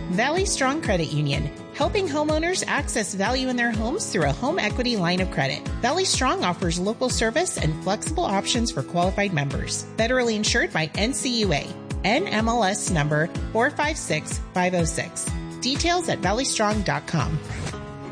Valley Strong Credit Union, helping homeowners access value in their homes through a home equity line of credit. Valley Strong offers local service and flexible options for qualified members. Federally insured by NCUA. NMLS number 456506. Details at valleystrong.com.